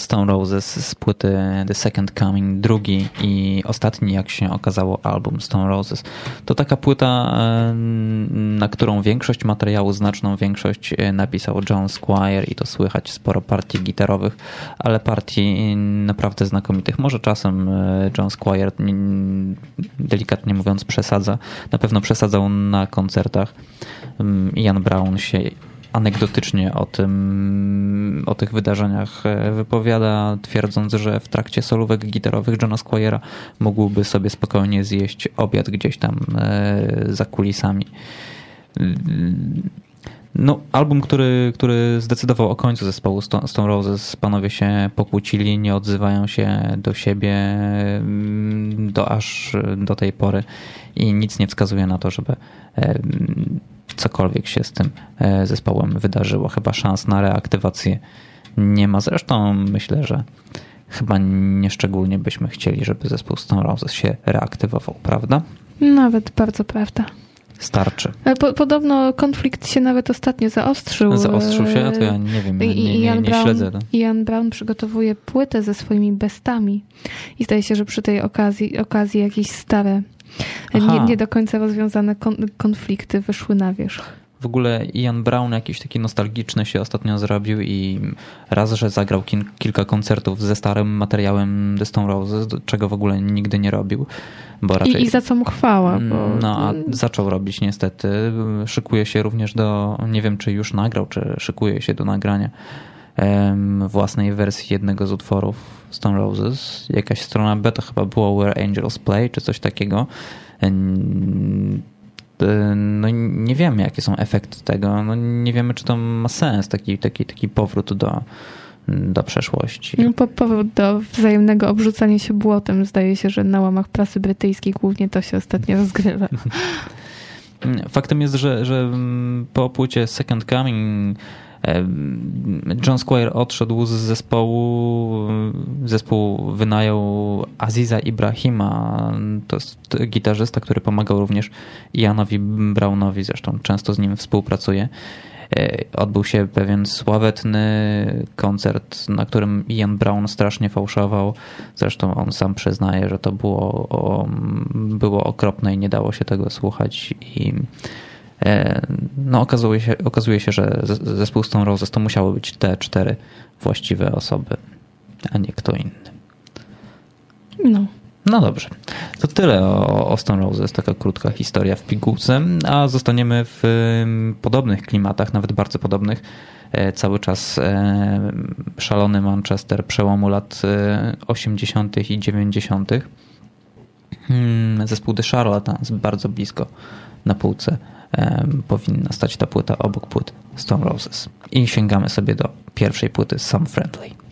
Stone Roses z płyty The Second Coming, drugi i ostatni, jak się okazało, album Stone Roses. To taka płyta, na którą większość materiału, znaczną większość napisał John Squire i to słychać sporo partii gitarowych, ale partii naprawdę znakomitych. Może czasem John Squire, delikatnie mówiąc, przesadza. Na pewno przesadzał na koncertach. Ian Brown się anegdotycznie o tych wydarzeniach wypowiada, twierdząc, że w trakcie solówek gitarowych Johna Squire'a mógłby sobie spokojnie zjeść obiad gdzieś tam za kulisami. No, album, który zdecydował o końcu zespołu Stone Roses. Panowie się pokłócili, nie odzywają się do siebie aż do tej pory i nic nie wskazuje na to, żeby cokolwiek się z tym zespołem wydarzyło. Chyba szans na reaktywację nie ma. Zresztą myślę, że chyba nieszczególnie byśmy chcieli, żeby zespół Stone Roses się reaktywował, prawda? Nawet bardzo prawda. Starczy. Podobno konflikt się nawet ostatnio zaostrzył. Zaostrzył się? To ja nie wiem, nie śledzę. Ian Brown przygotowuje płytę ze swoimi bestami i zdaje się, że przy tej okazji jakieś stare, nie do końca rozwiązane konflikty wyszły na wierzch. W ogóle Ian Brown jakiś taki nostalgiczny się ostatnio zrobił i raz, że zagrał kilka koncertów ze starym materiałem The Stone Roses, czego w ogóle nigdy nie robił. Bo raczej, I za co mu chwała. A zaczął robić niestety. Szykuje się również nie wiem czy już nagrał, czy szykuje się do nagrania własnej wersji jednego z utworów Stone Roses. Jakaś strona B to chyba było Where Angels Play, czy coś takiego. No nie wiemy, jakie są efekty tego. No nie wiemy, czy to ma sens, taki powrót do przeszłości. Powrót do wzajemnego obrzucania się błotem. Zdaje się, że na łamach prasy brytyjskiej głównie to się ostatnio rozgrywa. Faktem jest, że po płycie Second Coming John Squire odszedł z zespołu. Zespół wynajął Aziza Ibrahima. To jest gitarzysta, który pomagał również Ianowi Brownowi. Zresztą często z nim współpracuje. Odbył się pewien sławetny koncert, na którym Ian Brown strasznie fałszował. Zresztą on sam przyznaje, że to było okropne i nie dało się tego słuchać. I no okazuje się, że zespół Stone Roses to musiały być te 4 właściwe osoby, a nie kto inny. No dobrze. To tyle o Stone Roses. Taka krótka historia w pigułce, a zostaniemy w podobnych klimatach, nawet bardzo podobnych. Cały czas szalony Manchester przełomu lat 80. i 90. Zespół The Charlatans bardzo blisko na półce. Powinna stać ta płyta obok płyt Stone Roses. I sięgamy sobie do pierwszej płyty Some Friendly.